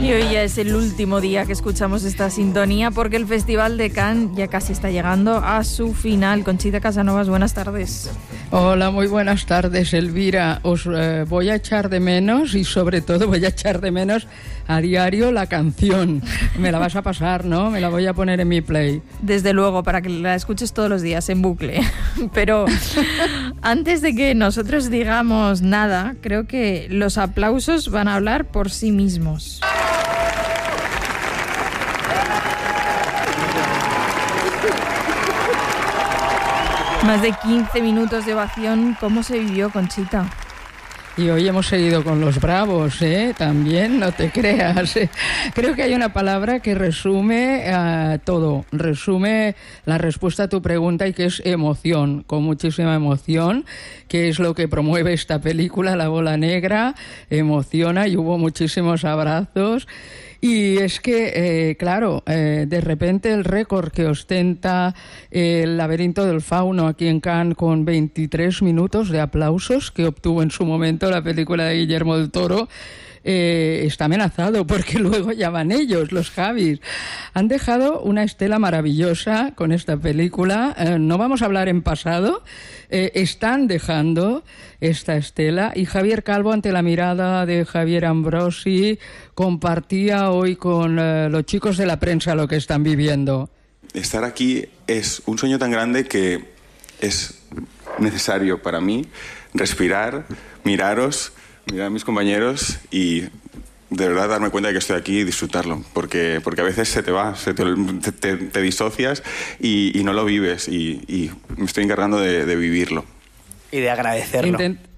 Y hoy ya es el último día que escuchamos esta sintonía porque el Festival de Cannes ya casi está llegando a su final. Conchita Casanovas, buenas tardes. Hola, muy buenas tardes, Elvira. Os voy a echar de menos y sobre todo voy a echar de menos a diario la canción. Me la vas a pasar, ¿no? Me la voy a poner en mi play. Desde luego, para que la escuches todos los días en bucle. Pero antes de que nosotros digamos nada, creo que los aplausos van a hablar por sí mismos. Más de 15 minutos de ovación. ¿Cómo se vivió, Conchita? Y hoy hemos seguido con los bravos, ¿eh? También, no te creas. Creo que hay una palabra que resume todo, resume la respuesta a tu pregunta y que es emoción, con muchísima emoción, que es lo que promueve esta película, La Bola Negra, emociona y hubo muchísimos abrazos. Y es que, claro, de repente el récord que ostenta El laberinto del fauno aquí en Cannes con 23 minutos de aplausos que obtuvo en su momento la película de Guillermo del Toro, está amenazado porque luego ya van ellos, los Javis. Han dejado una estela maravillosa con esta película. No vamos a hablar en pasado. Están dejando esta estela y Javier Calvo, ante la mirada de Javier Ambrosi, compartía hoy con los chicos de la prensa lo que están viviendo. Estar aquí es un sueño tan grande que es necesario para mí respirar, mirar a mis compañeros y de verdad darme cuenta de que estoy aquí y disfrutarlo, porque a veces se te va, te disocias y no lo vives y me estoy encargando de vivirlo. Y de agradecerlo.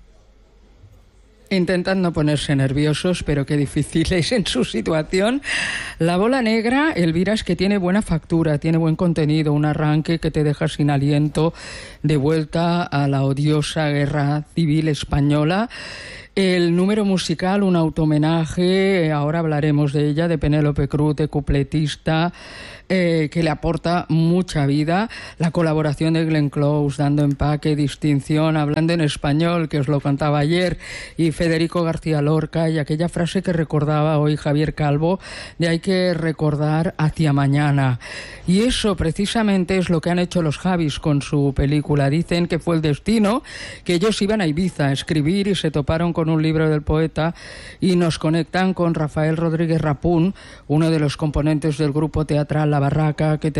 Intentan no ponerse nerviosos, pero qué difícil es en su situación. La Bola Negra, Elvira, es que tiene buena factura, tiene buen contenido, un arranque que te deja sin aliento, de vuelta a la odiosa guerra civil española. El número musical, un autohomenaje, ahora hablaremos de ella, de Penélope Cruz, de cupletista, que le aporta mucha vida. La colaboración de Glenn Close, dando empaque, distinción, hablando en español, que os lo contaba ayer, y Federico García Lorca, y aquella frase que recordaba hoy Javier Calvo, de hay que recordar hacia mañana. Y eso precisamente es lo que han hecho los Javis con su película. Dicen que fue el destino, que ellos iban a Ibiza a escribir y se toparon con un libro del poeta y nos conectan con Rafael Rodríguez Rapún, uno de los componentes del grupo teatral La Barraca, que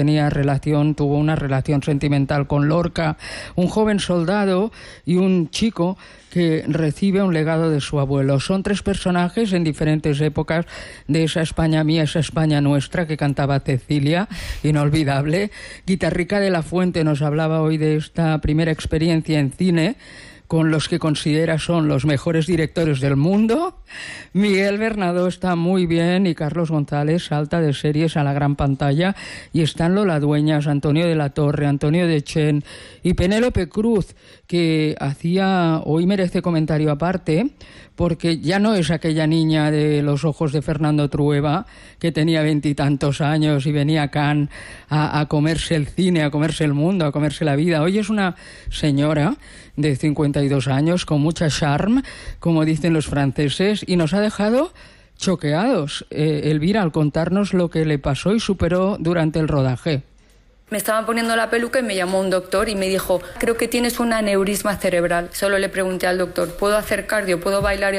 tuvo una relación sentimental con Lorca, un joven soldado y un chico que recibe un legado de su abuelo. Son tres personajes en diferentes épocas de esa España mía, esa España nuestra, que cantaba Cecilia, inolvidable. Guitarrica de la Fuente nos hablaba hoy de esta primera experiencia en cine, con los que considera son los mejores directores del mundo. Miguel Bernadó está muy bien y Carlos González salta de series a la gran pantalla, y están Lola Dueñas, Antonio de la Torre, Antonio de Chen y Penélope Cruz, que hoy merece comentario aparte, porque ya no es aquella niña de los ojos de Fernando Trueba que tenía 20 y tantos años y venía a Cannes a comerse el cine, a comerse el mundo, a comerse la vida. Hoy es una señora de 52 años con mucha charme, como dicen los franceses, y nos ha dejado choqueados, Elvira, al contarnos lo que le pasó y superó durante el rodaje. Me estaban poniendo la peluca y me llamó un doctor y me dijo: creo que tienes un aneurisma cerebral. Solo le pregunté al doctor: ¿puedo hacer cardio? ¿Puedo bailar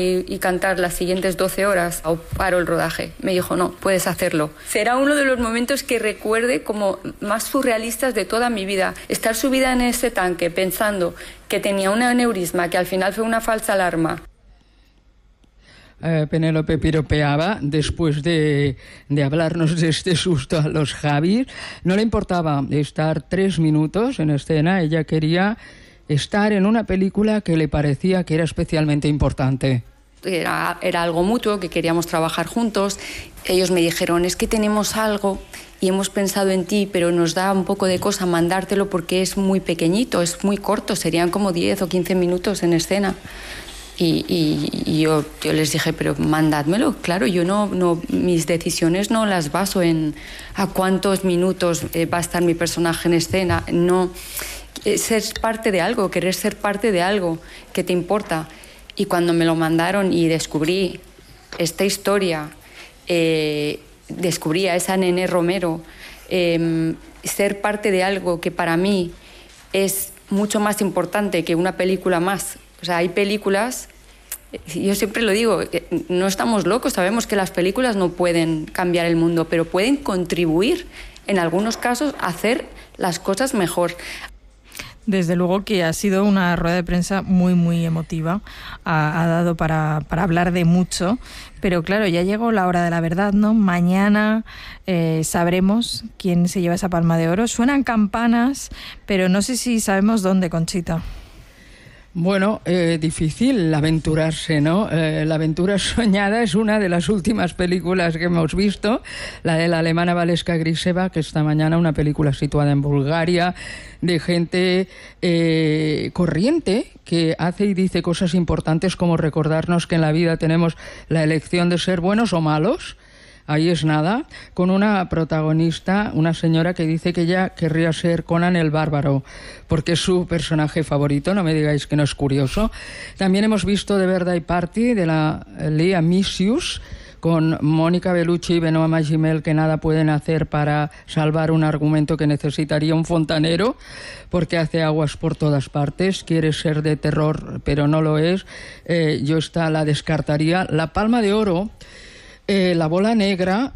y cantar las siguientes 12 horas? ¿O paro el rodaje? Me dijo: no, puedes hacerlo. Será uno de los momentos que recuerde como más surrealistas de toda mi vida. Estar subida en ese tanque pensando que tenía un aneurisma, que al final fue una falsa alarma. Penélope piropeaba después de hablarnos de este susto a los Javis. No le importaba estar 3 minutos en escena, ella quería estar en una película que le parecía que era especialmente importante. Era algo mutuo, que queríamos trabajar juntos. Ellos me dijeron: es que tenemos algo y hemos pensado en ti, pero nos da un poco de cosa mandártelo porque es muy pequeñito, es muy corto, serían como 10 o 15 minutos en escena. Y yo les dije: pero mandádmelo. Claro, yo no mis decisiones no las baso en a cuántos minutos va a estar mi personaje en escena. No, ser parte de algo, querer ser parte de algo que te importa. Y cuando me lo mandaron y descubrí esta historia descubrí a esa Nené Romero, ser parte de algo que para mí es mucho más importante que una película más. O sea, hay películas, yo siempre lo digo, no estamos locos, sabemos que las películas no pueden cambiar el mundo, pero pueden contribuir en algunos casos a hacer las cosas mejor. Desde luego que ha sido una rueda de prensa muy, muy emotiva. Ha dado para hablar de mucho. Pero claro, ya llegó la hora de la verdad, ¿no? Mañana sabremos quién se lleva esa Palma de Oro. Suenan campanas, pero no sé si sabemos dónde, Conchita. Bueno, difícil aventurarse, ¿no? La aventura soñada es una de las últimas películas que hemos visto, la de la alemana Valeska Griseva, que esta mañana una película situada en Bulgaria, de gente corriente que hace y dice cosas importantes como recordarnos que en la vida tenemos la elección de ser buenos o malos. Ahí es nada, con una protagonista, una señora que dice que ella querría ser Conan el Bárbaro, porque es su personaje favorito, no me digáis que no es curioso. También hemos visto The Birthday Party de la Lea Misius, con Mónica Bellucci y Benoît Magimel, que nada pueden hacer para salvar un argumento que necesitaría un fontanero, porque hace aguas por todas partes, quiere ser de terror, pero no lo es. Yo esta la descartaría. La Palma de Oro... La Bola Negra,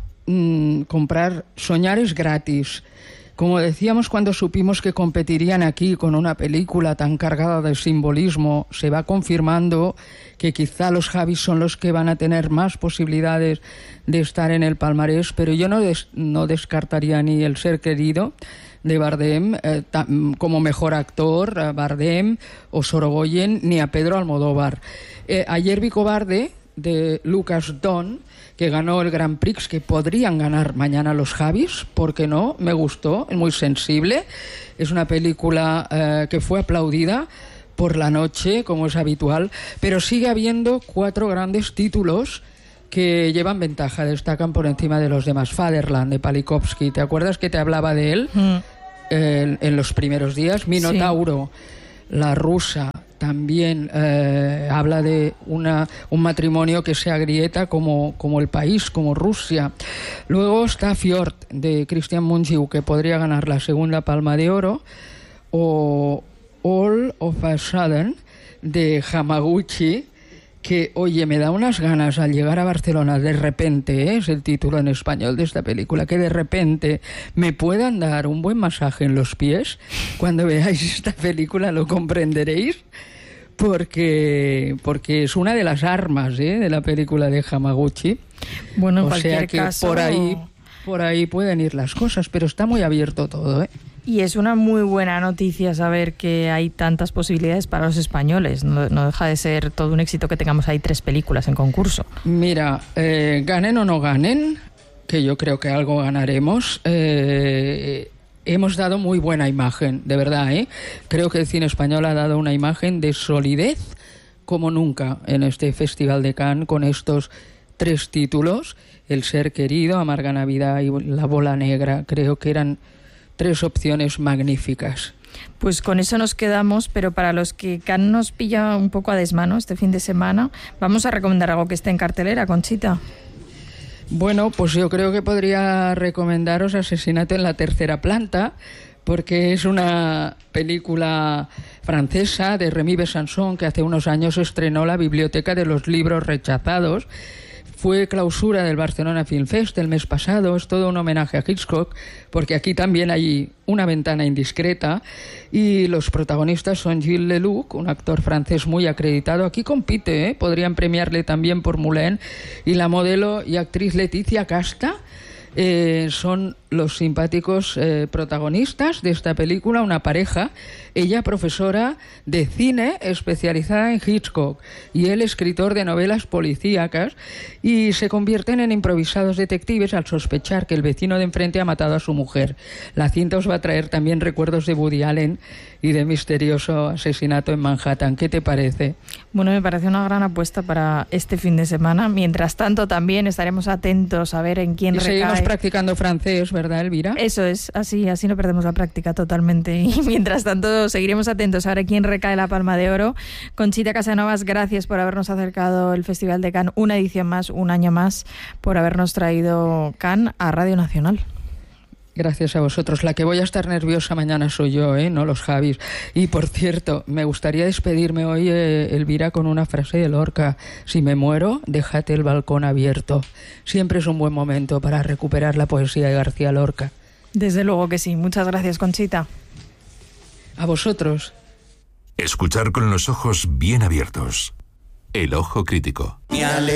soñar es gratis. Como decíamos cuando supimos que competirían aquí con una película tan cargada de simbolismo, se va confirmando que quizá los Javis son los que van a tener más posibilidades de estar en el palmarés, pero yo no descartaría ni El ser querido de Bardem como mejor actor, Bardem o Sorogoyen, ni a Pedro Almodóvar. Ayer vi Cobarde, de Lucas Don, que ganó el Grand Prix, que podrían ganar mañana los Javis, ¿por qué no? Me gustó, es muy sensible. Es una película que fue aplaudida por la noche, como es habitual, pero sigue habiendo 4 grandes títulos que llevan ventaja, destacan por encima de los demás. Fatherland, de Palikovsky, ¿te acuerdas que te hablaba de él en los primeros días? Minotauro, sí. La rusa, también habla de un matrimonio que se agrieta como el país, como Rusia. Luego está Fjord, de Christian Mungiu, que podría ganar la segunda Palma de Oro, o All of a Sudden, de Hamaguchi, que, oye, me da unas ganas al llegar a Barcelona, de repente, es el título en español de esta película, que de repente me puedan dar un buen masaje en los pies. Cuando veáis esta película lo comprenderéis, porque es una de las armas de la película de Hamaguchi. Bueno, en o cualquier sea que caso... por ahí pueden ir las cosas, pero está muy abierto todo, ¿eh? Y es una muy buena noticia saber que hay tantas posibilidades para los españoles. No deja de ser todo un éxito que tengamos ahí 3 películas en concurso. Mira, ganen o no ganen, que yo creo que algo ganaremos, hemos dado muy buena imagen, de verdad, ¿eh? Creo que el cine español ha dado una imagen de solidez como nunca en este Festival de Cannes, con estos 3 títulos, El ser querido, Amarga Navidad y La Bola Negra. Creo que eran 3 opciones magníficas. Pues con eso nos quedamos, pero para los que Cannes nos pilla un poco a desmano este fin de semana, vamos a recomendar algo que esté en cartelera, Conchita. Bueno, pues yo creo que podría recomendaros Asesinato en la tercera planta, porque es una película francesa de Rémy Besançon, que hace unos años estrenó la Biblioteca de los Libros Rechazados. Fue clausura del Barcelona Film Fest el mes pasado. Es todo un homenaje a Hitchcock, porque aquí también hay una ventana indiscreta, y los protagonistas son Gilles Lelouch, un actor francés muy acreditado. Aquí compite, podrían premiarle también por Moulin, y la modelo y actriz Leticia Casta. Son los simpáticos protagonistas de esta película, una pareja, ella profesora de cine especializada en Hitchcock y él escritor de novelas policíacas, y se convierten en improvisados detectives al sospechar que el vecino de enfrente ha matado a su mujer. La cinta os va a traer también recuerdos de Woody Allen y de misterioso asesinato en Manhattan. ¿Qué te parece? Bueno, me parece una gran apuesta para este fin de semana. Mientras tanto, también estaremos atentos a ver en quién recae. Seguimos practicando francés, ¿verdad? ¿verdad, Elvira? Eso es, así no perdemos la práctica totalmente. Y mientras tanto seguiremos atentos a ver quién recae la Palma de Oro. Conchita Casanovas, gracias por habernos acercado el Festival de Cannes, una edición más, un año más, por habernos traído Cannes a Radio Nacional. Gracias a vosotros. La que voy a estar nerviosa mañana soy yo, no los Javis. Y por cierto, me gustaría despedirme hoy, Elvira, con una frase de Lorca. Si me muero, déjate el balcón abierto. Siempre es un buen momento para recuperar la poesía de García Lorca. Desde luego que sí. Muchas gracias, Conchita. A vosotros. Escuchar con los ojos bien abiertos. El ojo crítico.